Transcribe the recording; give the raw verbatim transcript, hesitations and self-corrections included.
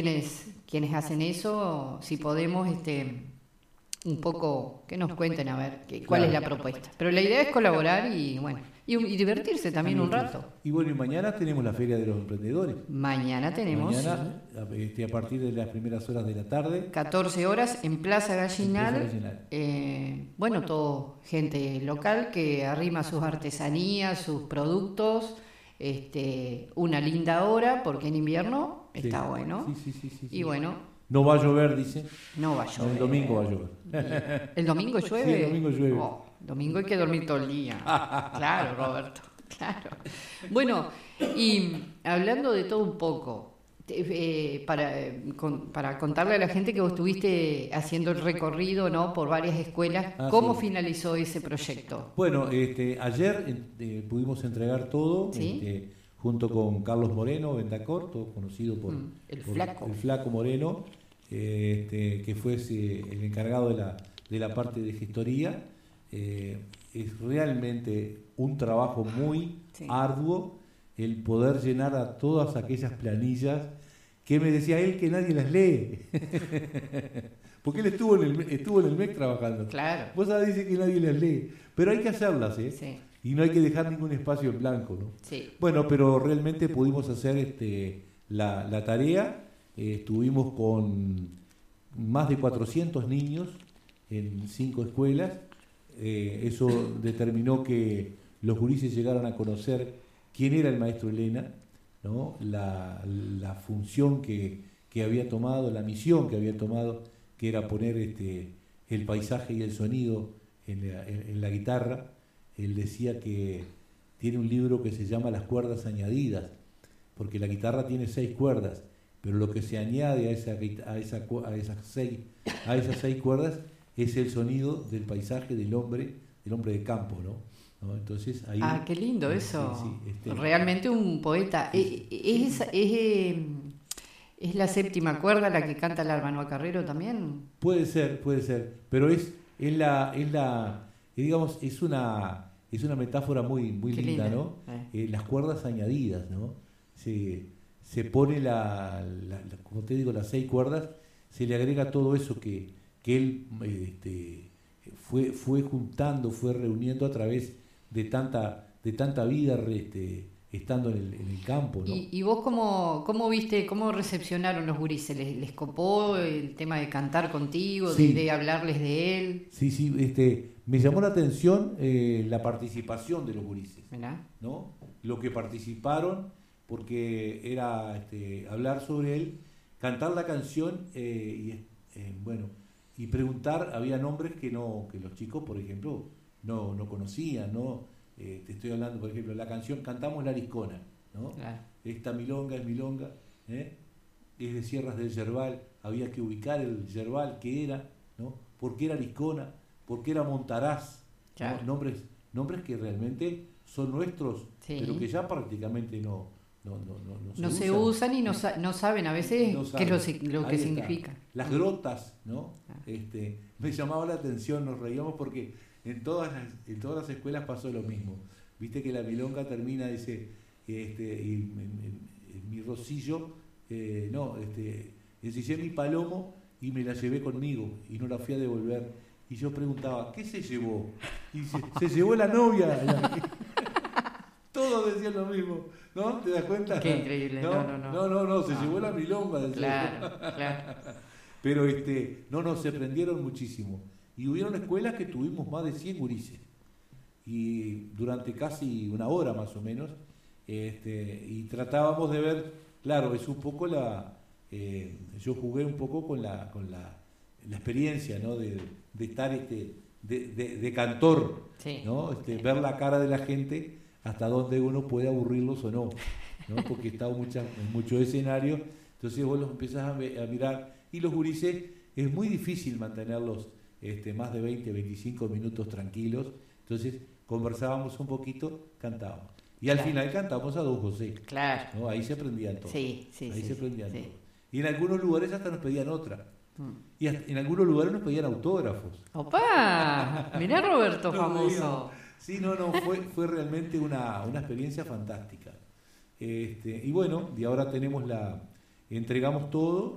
quienes, quienes hacen eso, si podemos, este, un poco, que nos cuenten a ver qué, cuál Claro. es la propuesta. Pero la idea es colaborar y bueno, y, y divertirse también un rato. Y bueno, y mañana tenemos la Feria de los Emprendedores. Mañana tenemos Mañana, este, a partir de las primeras horas de la tarde. catorce horas en Plaza Gallinal. En Plaza Gallinal. Eh, bueno, todo gente local que arrima sus artesanías, sus productos. Este, una linda hora porque en invierno Sí. está bueno. Sí, sí, sí, sí, sí. Y bueno, No va a llover, dice. no va a llover. El domingo va a llover. ¿El domingo llueve? Sí, el domingo llueve. Oh, domingo hay que dormir todo el día. Claro, Roberto, claro. Bueno, y hablando de todo un poco, eh, para, eh, con, para contarle a la gente que vos estuviste haciendo el recorrido, ¿no?, por varias escuelas, Ah, ¿cómo sí. finalizó ese proyecto? Bueno, este, ayer eh, pudimos entregar todo, ¿Sí? este, junto con Carlos Moreno, Ventacor, todo conocido por, Mm, el por Flaco. el Flaco Moreno, eh, este, que fue ese, el encargado de la, de la parte de gestoría. Eh, es realmente un trabajo muy Sí. arduo el poder llenar a todas aquellas planillas que me decía él que nadie las lee. Porque él estuvo en el, estuvo en el M E C trabajando. Claro. Vos sabés, dice que nadie las lee, pero hay que hacerlas, ¿eh? Sí. Y no hay que dejar ningún espacio en blanco, ¿no? Sí. Bueno, pero realmente pudimos hacer este, la, la tarea. Eh, estuvimos con más de cuatrocientos niños en cinco escuelas. Eh, eso determinó que los gurises llegaran a conocer quién era el maestro Elena, ¿no? La, la función que, que había tomado, la misión que había tomado, que era poner este, el paisaje y el sonido en la, en, en la guitarra. Él decía que tiene un libro que se llama Las cuerdas añadidas, porque la guitarra tiene seis cuerdas, pero lo que se añade a, esa, a, esa, a, esas, seis, a esas seis cuerdas es el sonido del paisaje del hombre, del hombre de campo, ¿no? ¿No? Entonces, ahí, Ah, qué lindo eso. Sí, sí, este, Realmente un poeta. Sí, ¿Es, sí. es, es, es la séptima cuerda la que canta el Albano Carrero también? Puede ser, puede ser, pero es, es la, es la, digamos, es una, es una metáfora muy, muy Qué linda, linda. ¿no? Eh. Eh, las cuerdas añadidas, ¿no? Se, se pone la, la, la, como te digo, las seis cuerdas, se le agrega todo eso que, que él este, fue, fue juntando, fue reuniendo a través de tanta, de tanta vida este, estando en el, en el campo, ¿no? ¿Y, y vos cómo, cómo viste, cómo recepcionaron los gurises? ¿Les, les copó el tema de cantar contigo, Sí. de, de hablarles de él? Sí, sí, este, me llamó la atención eh, la participación de los gurises, Mirá. ¿no? Lo que participaron, porque era este, hablar sobre él, cantar la canción eh, y eh, bueno, y preguntar. Había nombres que no, que los chicos, por ejemplo, no, no conocían, ¿no? Eh, te estoy hablando, por ejemplo, la canción Cantamos la Ariscona, ¿no? Claro. Esta milonga es milonga, ¿eh? Es de Sierras del Yerbal, había que ubicar el Yerbal, qué era, ¿no? ¿Por qué era Ariscona? ¿Por qué era Montaraz? Claro. ¿No? Nombres, nombres que realmente son nuestros, Sí. pero que ya prácticamente no, no, no, no, no se, No se usan y no, sa- no saben a veces No qué es lo, saben. si- lo Ahí que está. significa. Las grotas, ¿no? Ah. Este, me llamaba la atención, nos reíamos porque en todas las, en todas las escuelas pasó lo mismo. Viste que la milonga termina, dice, este, y en, en- en mi rocillo, eh, no, este, ensillé mi palomo y me la llevé conmigo y no la fui a devolver. Y yo preguntaba, ¿qué se llevó? Y dice, se llevó la novia. Todos decían lo mismo, ¿no? ¿Te das cuenta? Qué increíble, no, no, no. No, no, no, se No. llevó la milonga. decía. Claro, claro. Pero este, no, no, se prendieron muchísimo. Y hubieron escuelas que tuvimos más de cien gurises. Y durante casi una hora más o menos, este, y tratábamos de ver, claro, es un poco la, eh, yo jugué un poco con la, con la, la experiencia, ¿no? De, de estar este, de, de, de cantor, Sí. ¿no? Este, ver la cara de la gente hasta donde uno puede aburrirlos o no, ¿no? Porque está mucha, en mucho escenario, entonces vos los empezás a, a mirar, y los gurises es muy difícil mantenerlos este, más de veinte, veinticinco minutos tranquilos, entonces conversábamos un poquito, cantábamos. Y al Claro. final cantamos a Don José, Claro. ¿no? Ahí se aprendían todos. Sí, sí, Ahí sí, se sí, aprendían sí. todos. Y en algunos lugares hasta nos pedían otra. Mm. Y hasta- en algunos lugares nos pedían autógrafos. ¡Opa! Mirá Roberto No, famoso. digo, sí, no, no, fue, fue realmente una, una experiencia fantástica. Este, y bueno, y ahora tenemos la, entregamos todo